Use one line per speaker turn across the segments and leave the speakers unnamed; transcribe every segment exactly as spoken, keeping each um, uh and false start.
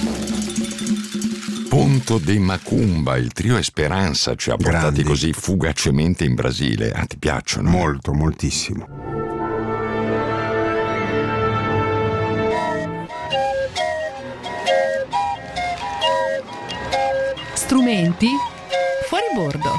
Ponto de Macumba, il trio Esperanza ci ha portati
Grandi.
così fugacemente in Brasile. Ah, ti piacciono?
Molto, moltissimo.
Strumenti fuori bordo.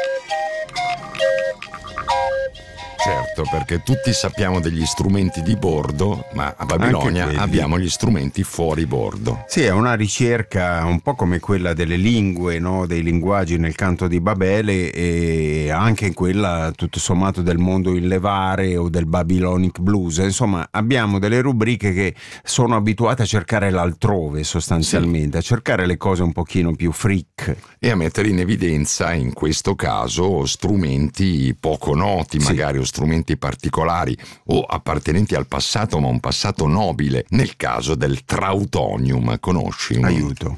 Certo, perché tutti sappiamo degli strumenti di bordo, ma a Babilonia
quelli.
abbiamo gli strumenti fuori bordo.
Sì, è una ricerca un po' come quella delle lingue, no? Dei linguaggi nel canto di Babele, e anche in quella tutto sommato del mondo in levare o del Babylonic Blues. Insomma, abbiamo delle rubriche che sono abituate a cercare l'altrove sostanzialmente, a cercare le cose un pochino più freak.
E a mettere in evidenza, in questo caso, strumenti poco noti,
Sì.
magari o strumenti particolari o appartenenti al passato, ma un passato nobile. Nel caso del trautonium, conosci? Un...
Aiuto.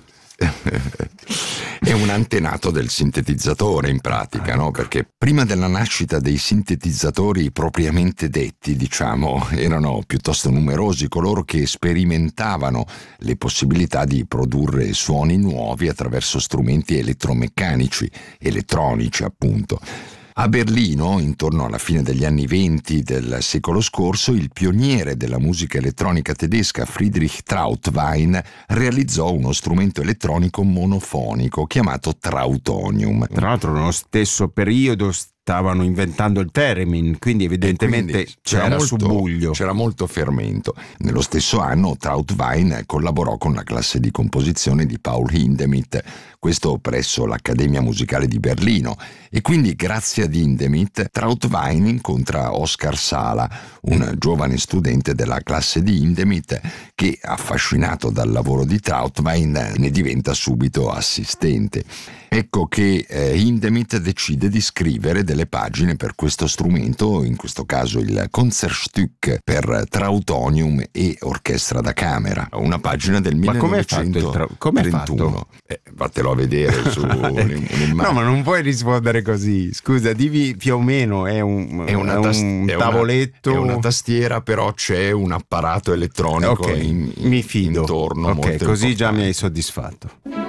È un antenato del sintetizzatore in pratica, no? Perché prima della nascita dei sintetizzatori propriamente detti, diciamo, erano piuttosto numerosi coloro che sperimentavano le possibilità di produrre suoni nuovi attraverso strumenti elettromeccanici, elettronici appunto. A Berlino, intorno alla fine degli anni venti del secolo scorso, il pioniere della musica elettronica tedesca Friedrich Trautwein realizzò uno strumento elettronico monofonico chiamato trautonium.
Tra l'altro nello stesso periodo stavano inventando il theremin, quindi evidentemente
Quindi
c'era,
molto,
subbuglio.
c'era molto fermento. Nello stesso anno Trautwein collaborò con la classe di composizione di Paul Hindemith, questo presso l'Accademia Musicale di Berlino, e quindi grazie ad Hindemith Trautwein incontra Oscar Sala, un giovane studente della classe di Hindemith che, affascinato dal lavoro di Trautwein, ne diventa subito assistente. Ecco che eh, Hindemith decide di scrivere delle pagine per questo strumento, in questo caso il Concertstück per trautonium e orchestra da camera, una pagina del
Ma com'è fatto il tra- com'è
millenovecentotrentuno.
fatto?
Eh, vattelo a vedere su un'immagine.
No, ma non puoi rispondere così. Scusa, dimmi più o meno, è un,
È una
è
tas-
un
è una-
tavoletto.
è una tastiera, però c'è un apparato elettronico
Ok,
in, in-
mi fido.
intorno.
Ok,
molto
così già
importante.
mi hai soddisfatto.